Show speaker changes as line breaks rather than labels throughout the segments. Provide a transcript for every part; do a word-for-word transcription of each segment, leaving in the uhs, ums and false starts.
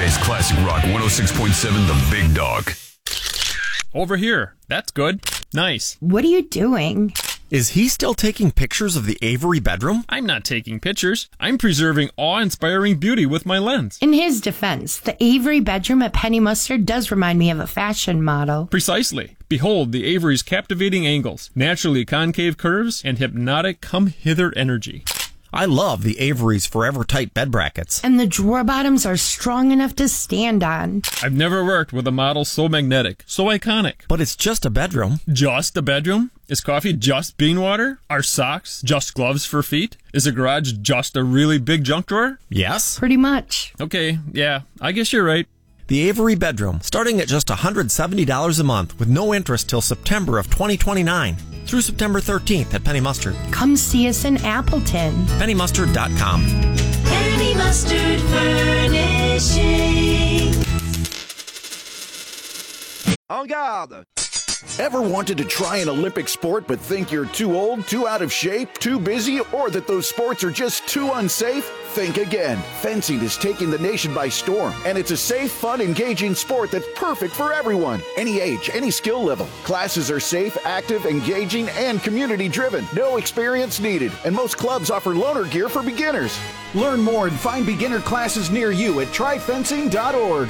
Based Classic Rock one oh six point seven, The Big Dog.
Over here. That's good. Nice.
What are you doing?
Is he still taking pictures of the Avery bedroom?
I'm not taking pictures. I'm preserving awe-inspiring beauty with my lens.
In his defense, the Avery bedroom at Penny Mustard does remind me of a fashion model.
Precisely. Behold the Avery's captivating angles, naturally concave curves, and hypnotic come-hither energy.
I love the Avery's forever tight bed brackets.
And the drawer bottoms are strong enough to stand on.
I've never worked with a model so magnetic, so iconic.
But it's just a bedroom.
Just a bedroom? Is coffee just bean water? Are socks just gloves for feet? Is a garage just a really big junk drawer?
Yes.
Pretty much.
Okay, yeah, I guess you're right.
The Avery bedroom, starting at just one hundred seventy dollars a month with no interest till September of twenty twenty-nine. Through September thirteenth at Penny Mustard.
Come see us in Appleton.
penny mustard dot com.
Penny Mustard Furnishing.
En garde! Ever wanted to try an Olympic sport but think you're too old, too out of shape, too busy, or that those sports are just too unsafe? Think again. Fencing is taking the nation by storm, and it's a safe, fun, engaging sport that's perfect for everyone. Any age, any skill level. Classes are safe, active, engaging, and community-driven. No experience needed, and most clubs offer loaner gear for beginners. Learn more and find beginner classes near you at try fencing dot org.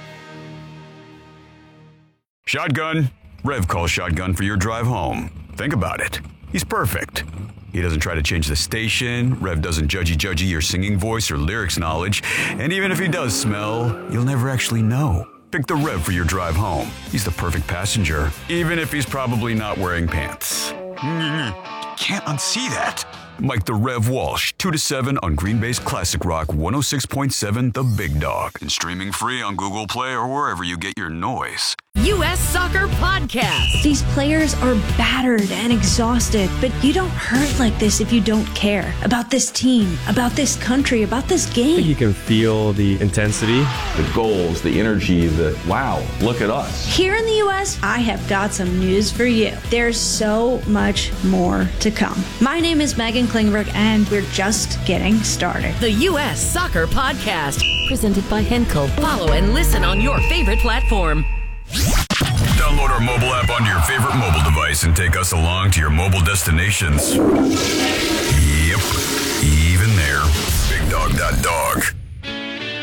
Shotgun. Rev calls Shotgun for your drive home. Think about it. He's perfect. He doesn't try to change the station. Rev doesn't judgy-judgy your singing voice or lyrics knowledge. And even if he does smell, you'll never actually know. Pick the Rev for your drive home. He's the perfect passenger, even if he's probably not wearing pants. Can't unsee that. Mike the Rev Walsh, two to seven on Green Bay's Classic Rock one oh six point seven, The Big Dog. And streaming free on Google Play or wherever you get your noise.
U S Soccer Podcast.
These players are battered and exhausted, but you don't hurt like this if you don't care about this team, about this country, about this game.
I think you can feel the intensity,
the goals, the energy, the wow, look at us.
Here in the U S, I have got some news for you. There's so much more to come. My name is Megan Klingberg, and we're just getting started.
The U S Soccer Podcast, presented by Henkel. Follow and listen on your favorite platform.
Download our mobile app onto your favorite mobile device and take us along to your mobile destinations. Yep, even there. Big Dog dot dog.